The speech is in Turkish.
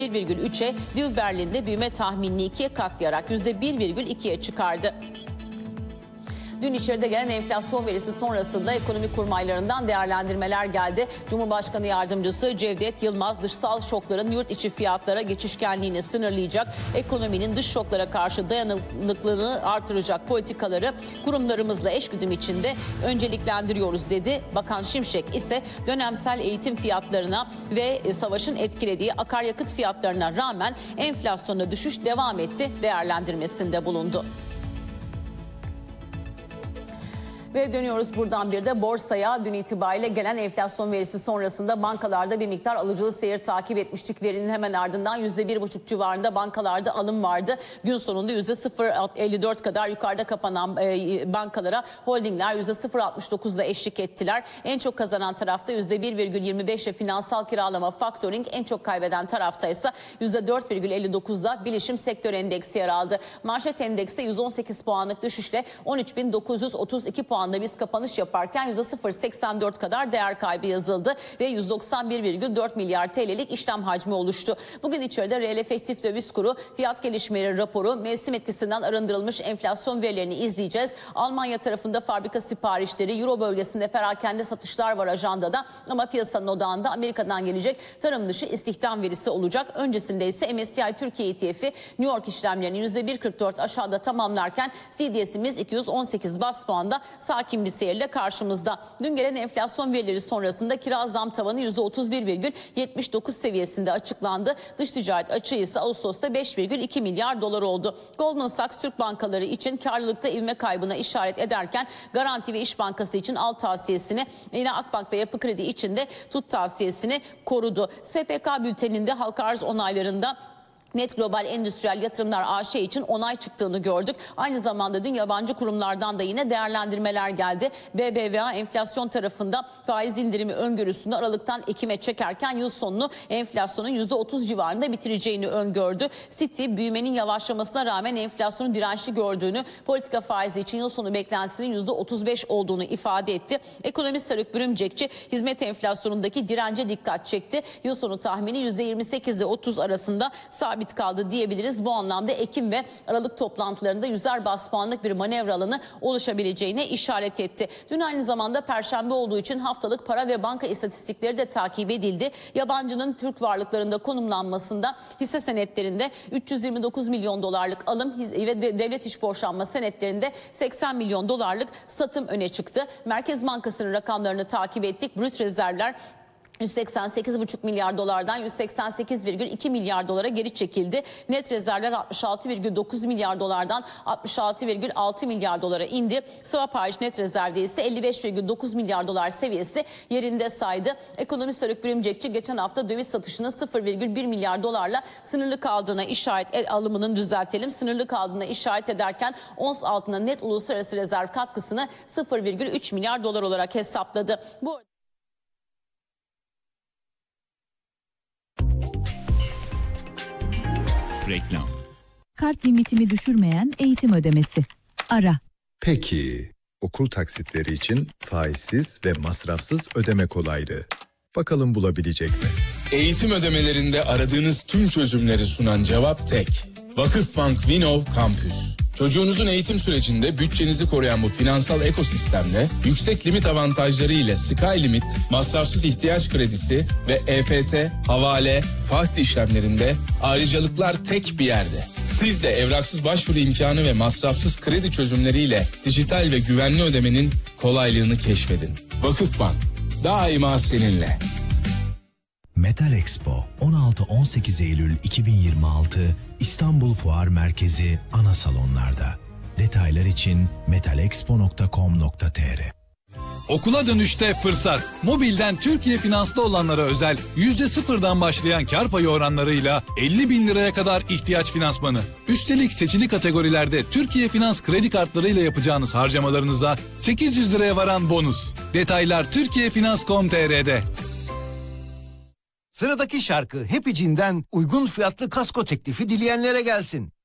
%1,3'e, Div Berlin'de büyüme tahminini 2'ye katlayarak %1,2'ye çıkardı. Dün içeride gelen enflasyon verisi sonrasında ekonomi kurmaylarından değerlendirmeler geldi. Cumhurbaşkanı Yardımcısı Cevdet Yılmaz, dışsal şokların yurt içi fiyatlara geçişkenliğini sınırlayacak, ekonominin dış şoklara karşı dayanıklılığını artıracak politikaları kurumlarımızla eşgüdüm içinde önceliklendiriyoruz dedi. Bakan Şimşek ise dönemsel eğitim fiyatlarına ve savaşın etkilediği akaryakıt fiyatlarına rağmen enflasyonda düşüş devam etti değerlendirmesinde bulundu. Ve dönüyoruz buradan bir de borsaya. Dün itibariyle gelen enflasyon verisi sonrasında bankalarda bir miktar alıcılı seyir takip etmiştik. Verinin hemen ardından %1,5 civarında bankalarda alım vardı. Gün sonunda %0,54 kadar yukarıda kapanan bankalara holdingler %0,69'da eşlik ettiler. En çok kazanan tarafta %1,25'le finansal kiralama, factoring, en çok kaybeden tarafta ise %4,59'da bilişim sektör endeksi yer aldı. Manşet endekste 118 puanlık düşüşle 13.932 puanla biz kapanış yaparken %0,84 kadar değer kaybı yazıldı ve 191,4 milyar TL'lik işlem hacmi oluştu. Bugün içeride reel efektif döviz kuru, fiyat gelişmeleri raporu, mevsim etkisinden arındırılmış enflasyon verilerini izleyeceğiz. Almanya tarafında fabrika siparişleri, Euro bölgesinde perakende satışlar var ajandada ama piyasanın odağında Amerika'dan gelecek tarım dışı istihdam verisi olacak. Öncesinde ise MSCI Türkiye ETF'i New York işlemlerini %1,44 aşağıda tamamlarken CDS'imiz 218 bas puanda sakin bir seyirle karşımızda. Dün gelen enflasyon verileri sonrasında kira zam tavanı %31,79 seviyesinde açıklandı. Dış ticaret açığı ise Ağustos'ta 5,2 milyar dolar oldu. Goldman Sachs Türk bankaları için karlılıkta ivme kaybına işaret ederken Garanti ve İş Bankası için al tavsiyesini, yine Akbank ve Yapı Kredi için de tut tavsiyesini korudu. SPK bülteninde halka arz onaylarında Net Global Endüstriyel Yatırımlar AŞ için onay çıktığını gördük. Aynı zamanda dün yabancı kurumlardan da yine değerlendirmeler geldi. BBVA enflasyon tarafında faiz indirimi öngörüsünü Aralık'tan Ekim'e çekerken yıl sonunu enflasyonun %30 civarında bitireceğini öngördü. Citi büyümenin yavaşlamasına rağmen enflasyonun dirençli gördüğünü, politika faizi için yıl sonu beklentisinin %35 olduğunu ifade etti. Ekonomist Haluk Bürümcekçi hizmet enflasyonundaki dirence dikkat çekti. Yıl sonu tahmini %28 ile 30 arasında sabit kaldı diyebiliriz. Bu anlamda Ekim ve Aralık toplantılarında 100'er bas puanlık bir manevra alanı oluşabileceğine işaret etti. Dün aynı zamanda Perşembe olduğu için haftalık para ve banka istatistikleri de takip edildi. Yabancının Türk varlıklarında konumlanmasında hisse senetlerinde 329 milyon dolarlık alım ve devlet iş borçlanma senetlerinde 80 milyon dolarlık satım öne çıktı. Merkez Bankası'nın rakamlarını takip ettik. Brüt rezervler 188,5 milyar dolardan 188,2 milyar dolara geri çekildi. Net rezervler 66,9 milyar dolardan 66,6 milyar dolara indi. Swap hariç net rezervde ise 55,9 milyar dolar seviyesi yerinde saydı. Ekonomist Haluk Bürümcekçi geçen hafta döviz satışının 0,1 milyar dolarla sınırlı kaldığına sınırlı kaldığına işaret ederken ons altına net uluslararası rezerv katkısını 0,3 milyar dolar olarak hesapladı. Reklam. Kart limitimi düşürmeyen eğitim ödemesi. Ara. Peki, okul taksitleri için faizsiz ve masrafsız ödeme kolaylığı. Bakalım bulabilecek mi? Eğitim ödemelerinde aradığınız tüm çözümleri sunan cevap tek. Vakıfbank Vinov Campus. Çocuğunuzun eğitim sürecinde bütçenizi koruyan bu finansal ekosistemle yüksek limit avantajları ile Sky Limit, masrafsız ihtiyaç kredisi ve EFT, havale, fast işlemlerinde ayrıcalıklar tek bir yerde. Siz de evraksız başvuru imkanı ve masrafsız kredi çözümleriyle dijital ve güvenli ödemenin kolaylığını keşfedin. Vakıfbank, daima seninle. Metal Expo 16-18 Eylül 2026 İstanbul Fuar Merkezi ana salonlarda. Detaylar için metalexpo.com.tr. Okula dönüşte fırsat. Mobilden Türkiye Finans'ta olanlara özel %0'dan başlayan kar payı oranlarıyla 50 bin liraya kadar ihtiyaç finansmanı. Üstelik seçili kategorilerde Türkiye Finans kredi kartlarıyla yapacağınız harcamalarınıza 800 liraya varan bonus. Detaylar turkiyefinans.com.tr'de. Sıradaki şarkı Happy Jean'den uygun fiyatlı kasko teklifi dileyenlere gelsin.